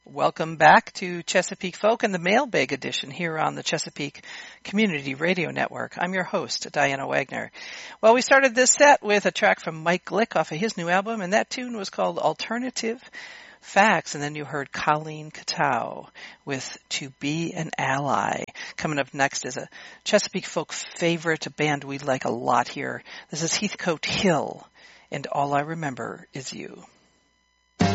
Welcome back to Chesapeake Folk and the Mailbag Edition here on the Chesapeake Community Radio Network. I'm your host, Diana Wagner. Well, we started this set with a track from Mike Glick off of his new album, and that tune was called Alternative Facts, and then you heard Colleen Katow with To Be an Ally. Coming up next is a Chesapeake Folk favorite, a band we like a lot here. This is Heathcote Hill, and All I Remember Is You.